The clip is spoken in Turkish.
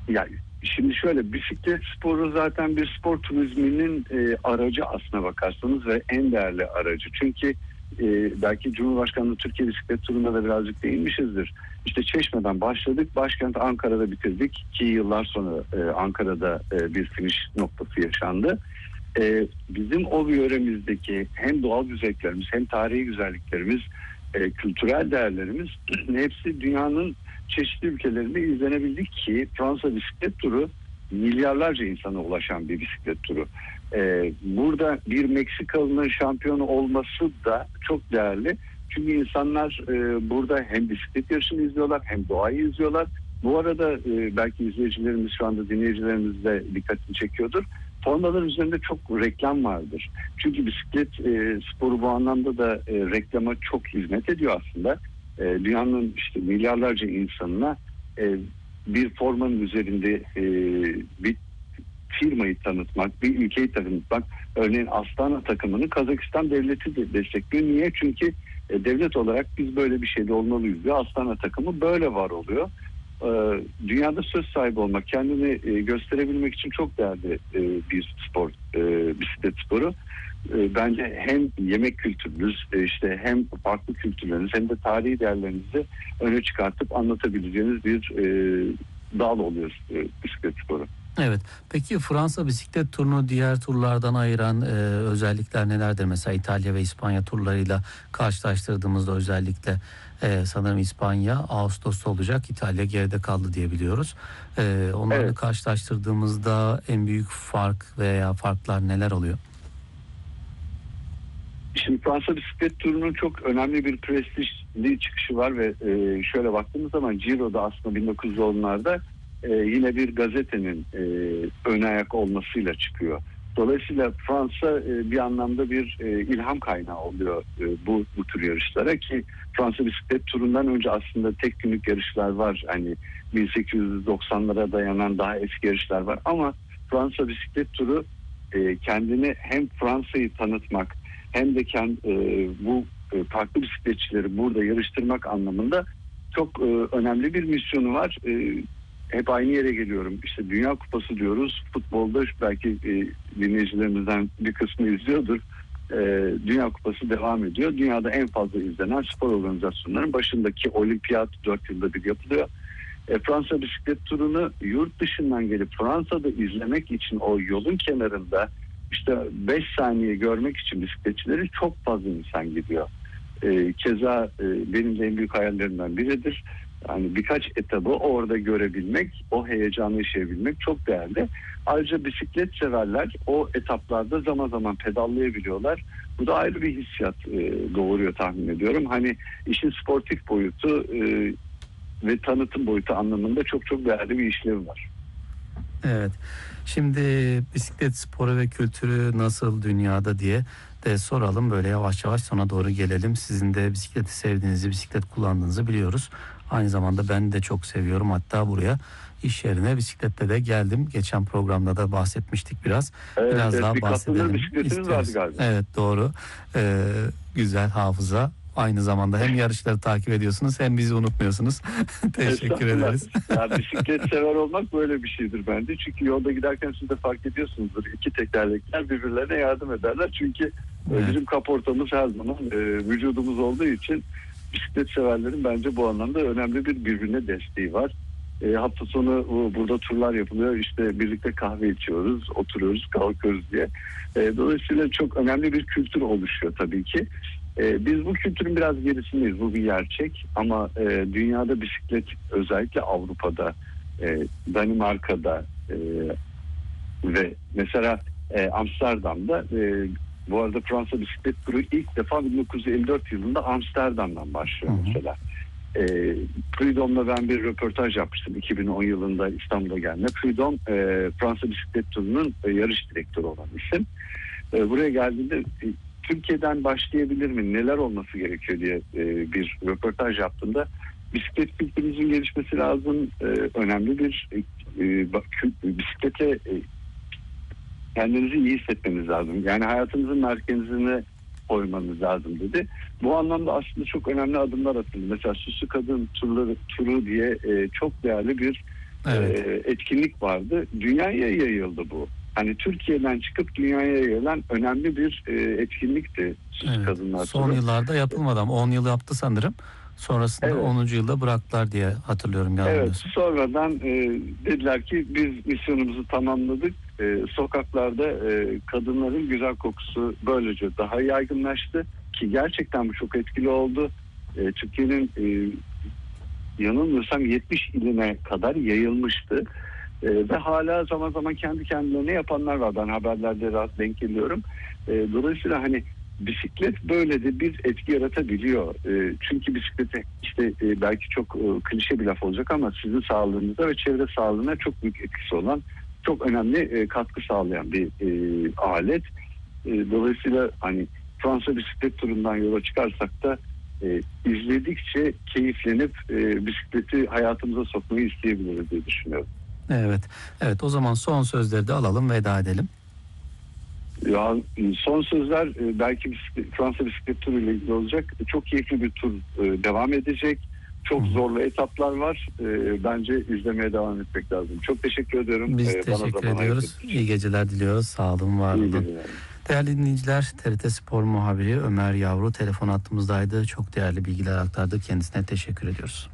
Ya şimdi şöyle, bisiklet sporu zaten bir spor turizminin aracı aslına bakarsanız ve en değerli aracı. Çünkü belki Cumhurbaşkanlığı Türkiye Bisiklet Turu'na da birazcık değinmişizdir. İşte Çeşme'den başladık, başkent Ankara'da bitirdik ki yıllar sonra Ankara'da bir finish noktası yaşandı. Bizim o yöremizdeki hem doğal güzelliklerimiz hem tarihi güzelliklerimiz, kültürel değerlerimiz hepsi dünyanın çeşitli ülkelerinde izlenebildik ki Fransa bisiklet turu milyarlarca insana ulaşan bir bisiklet turu. Burada bir Meksikalı'nın şampiyonu olması da çok değerli. Çünkü insanlar burada hem bisiklet yarışını izliyorlar hem doğayı izliyorlar. Bu arada belki izleyicilerimiz, şu anda dinleyicilerimiz de dikkatini çekiyordur. Formalar üzerinde çok reklam vardır. Çünkü bisiklet sporu bu anlamda da reklama çok hizmet ediyor aslında. Dünyanın işte milyarlarca insanına bir formanın üzerinde bir firmayı tanıtmak, bir ülkeyi tanıtmak. Örneğin Astana takımını Kazakistan devleti de destekliyor. Niye? Çünkü devlet olarak biz böyle bir şeyde olmalıyız diyor. Astana takımı böyle var oluyor. Dünyada söz sahibi olmak, kendini gösterebilmek için çok değerli bir spor, bisiklet sporu. Bence hem yemek kültürünüz, işte hem farklı kültürleriniz hem de tarihi değerlerinizi öne çıkartıp anlatabileceğiniz bir dal oluyor bisiklet sporu. Evet. Peki Fransa bisiklet turunu diğer turlardan ayıran özellikler nelerdir? Mesela İtalya ve İspanya turlarıyla karşılaştırdığımızda özellikle sanırım İspanya Ağustos'ta olacak, İtalya geride kaldı diye biliyoruz. Onlarla Evet. karşılaştırdığımızda en büyük fark veya farklar neler oluyor? Şimdi Fransa bisiklet turunun çok önemli bir prestijli çıkışı var ve şöyle baktığımız zaman Ciro'da aslında 1910'larda yine bir gazetenin ön ayak olmasıyla çıkıyor. Dolayısıyla Fransa bir anlamda bir ilham kaynağı oluyor bu tür yarışlara ki Fransa bisiklet turundan önce aslında tek günlük yarışlar var. Hani 1890'lara dayanan daha eski yarışlar var ama Fransa bisiklet turu kendini hem Fransa'yı tanıtmak hem de bu farklı bisikletçileri burada yarıştırmak anlamında çok önemli bir misyonu var. Hep aynı yere geliyorum. İşte Dünya Kupası diyoruz. Futbolda belki dinleyicilerimizden bir kısmı izliyordur. Dünya Kupası devam ediyor. Dünyada en fazla izlenen spor organizasyonlarının başındaki olimpiyat 4 yılda bir yapılıyor. Fransa bisiklet turunu yurt dışından gelip Fransa'da izlemek için o yolun kenarında işte 5 saniye görmek için bisikletçileri çok fazla insan gidiyor. Keza benim de en büyük hayallerimden biridir. Yani birkaç etabı orada görebilmek, o heyecanı yaşayabilmek çok değerli. Ayrıca bisiklet severler o etaplarda zaman zaman pedallayabiliyorlar. Bu da ayrı bir hissiyat doğuruyor tahmin ediyorum. Hani işin sportif boyutu ve tanıtım boyutu anlamında çok çok değerli bir işlevi var. Evet. Şimdi bisiklet sporu ve kültürü nasıl dünyada diye de soralım. Böyle yavaş yavaş sona doğru gelelim. Sizin de bisikleti sevdiğinizi, bisiklet kullandığınızı biliyoruz. Aynı zamanda ben de çok seviyorum. Hatta buraya iş yerine bisikletle de geldim. Geçen programda da bahsetmiştik biraz. Evet, Biraz daha bir bahsedelim bisikletiniz vardı istiyoruz. galiba. Evet, doğru. Güzel hafıza. Aynı zamanda hem yarışları takip ediyorsunuz hem bizi unutmuyorsunuz. Teşekkür Estağfurullah. ederiz. Ya bisiklet sever olmak böyle bir şeydir bence. Çünkü yolda giderken siz de fark ediyorsunuzdur. İki tekerlekler birbirlerine yardım ederler. Çünkü Evet. bizim kaportamız her zaman vücudumuz olduğu için bisiklet severlerin bence bu anlamda önemli bir birbirine desteği var. Hafta sonu burada turlar yapılıyor. İşte birlikte kahve içiyoruz, oturuyoruz, kalkıyoruz diye. Dolayısıyla çok önemli bir kültür oluşuyor tabii ki. Biz bu kültürün biraz gerisindeyiz. Bu bir gerçek. Ama dünyada bisiklet özellikle Avrupa'da, Danimarka'da ve mesela Amsterdam'da bu arada Fransa bisiklet turu ilk defa 1954 yılında Amsterdam'dan başlıyor mesela. Prud'hom'la ben bir röportaj yapmıştım 2010 yılında İstanbul'a gelme. Prud'homme Fransa bisiklet turunun yarış direktörü olan isim. Buraya geldiğinde Türkiye'den başlayabilir mi? Neler olması gerekiyor diye bir röportaj yaptığında bisiklet kültürümüzün gelişmesi lazım. Önemli bir bisiklete kendinizi iyi hissetmeniz lazım. Yani hayatınızın merkezine koymanız lazım dedi. Bu anlamda aslında çok önemli adımlar atıldı. Mesela Süslü Kadın turu diye çok değerli bir Evet. etkinlik vardı. Dünyaya yayıldı bu. Hani Türkiye'den çıkıp dünyaya yayılan önemli bir etkinlikti Evet. Kadınlar Son Turu. yıllarda yapılmadı ama 10 yıl yaptı sanırım. Sonrasında Evet. 10. yılda bıraktılar diye hatırlıyorum Evet, yanılmıyorsam. sonradan dediler ki biz misyonumuzu tamamladık. Sokaklarda kadınların güzel kokusu böylece daha yaygınlaştı ki gerçekten bu çok etkili oldu. Türkiye'nin yanılmıyorsam 70 iline kadar yayılmıştı. Ve hala zaman zaman kendi kendilerine yapanlar var. Ben haberlerde rahat denk geliyorum. Dolayısıyla hani bisiklet böyle de bir etki yaratabiliyor. Çünkü bisiklete işte belki çok klişe bir laf olacak ama sizin sağlığınıza ve çevre sağlığına çok büyük etkisi olan, çok önemli katkı sağlayan bir alet. Dolayısıyla hani Fransa bisiklet turundan yola çıkarsak da izledikçe keyiflenip bisikleti hayatımıza sokmayı isteyebiliriz diye düşünüyorum. Evet. Evet, o zaman son sözleri de alalım, veda edelim. Ya, son sözler belki Fransa bisiklet turu ile ilgili olacak. Çok keyifli bir tur devam edecek. Çok zorlu etaplar var. Bence izlemeye devam etmek lazım. Çok teşekkür ediyorum. Biz Bana teşekkür zaman ediyoruz. ayırdığınız için. İyi geceler diliyoruz. Sağ olun, var İyi olun. geceler. Değerli dinleyiciler, TRT Spor muhabiri Ömer Yavru telefon hattımızdaydı. Çok değerli bilgiler aktardı. Kendisine teşekkür ediyoruz.